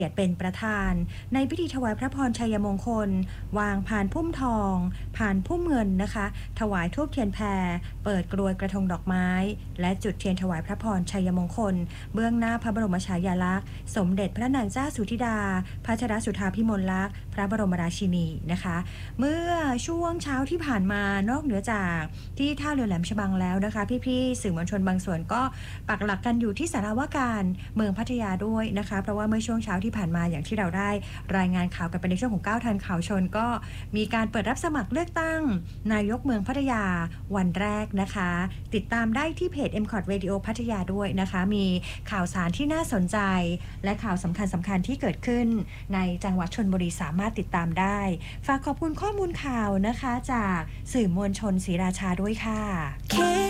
เกียรติเป็นประธานในพิธีถวายพระพรชัยมงคลวางพานพุ่มทองพานพุ่มเงินนะคะถวายธูปเทียนแพเปิดกรวยกระทงดอกไม้และจุดเทียนถวายพระพรชัยมงคลเบื้องหน้าพระบรมฉายาลักษณ์สมเด็จพระนางเจ้าสุธิดาพัชรสุธาภิมลลักษณ์พระบรมราชินีนะคะเมื่อช่วงเช้าที่ผ่านมานอกเหนือจากที่ท่าเรือแหลมฉบังแล้วนะคะพี่ๆสื่อมวลชนบางส่วนก็ปักหลักกันอยู่ที่ศาลาว่าการเมืองพัทยาด้วยนะคะเพราะว่าเมื่อช่วงเช้าที่ผ่านมาอย่างที่เราได้รายงานข่าวกันไปในช่วงของ9ทันข่าวชนก็มีการเปิดรับสมัครเลือกตั้งนายกเมืองพัทยาวันแรกนะคะติดตามได้ที่เพจ MCOT Radio พัทยาด้วยนะคะมีข่าวสารที่น่าสนใจและข่าวสำคัญที่เกิดขึ้นในจังหวัดชลบุรีสามารถติดตามได้ฝากขอบคุณข้อมูลข่าวนะคะจากสื่อมวลชนศรีราชาด้วยค่ะ